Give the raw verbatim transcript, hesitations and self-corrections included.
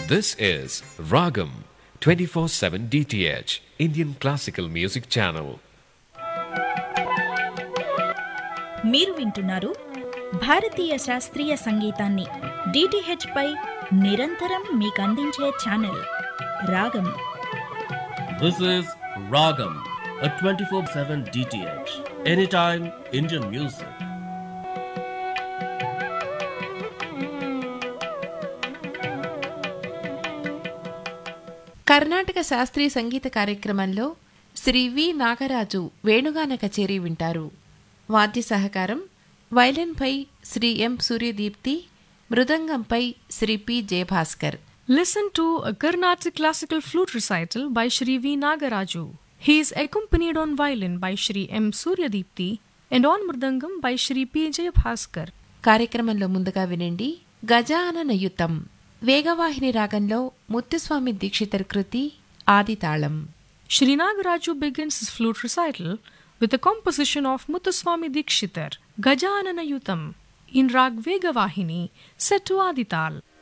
This is Ragam twenty-four seven D T H Indian Classical Music Channel. మీరు వింటున్నారు భారతీయ శాస్త్రీయ సంగీతాన్ని డిటిహెచ్ పై నిరంతరం మీకు అందించే ఛానల్ రాగం. This is Ragam, a twenty-four seven D T H, anytime Indian music. Karnataka శాస్త్రీయ సంగీత కార్యక్రమంలో శ్రీ వి నాగరాజు వేణుగాన కచేరీ వింటారు. వాద్య సహకారం వైలెన్పై శ్రీ ఎం Suryadeepti, మృదంగంపై Shri P Jayabhaskar. Listen to a Carnatic classical flute recital by Shri V. Nagaraju. He is accompanied on violin by Shri M. Suryadipti and on mridangam by Shri P. Jayabhaskar. కార్యక్రమంలో ముందుగా వినండి గజాననయుతం. వేగవాహిని రాగంలో ముత్తుస్వామి దీక్షితర్ కృతి ఆదితాళం. Shri Nagaraju begins his flute recital with a composition of Muthuswami Dikshitar, Gajanana Yutam, in Rag Vegavahini, set to Adital.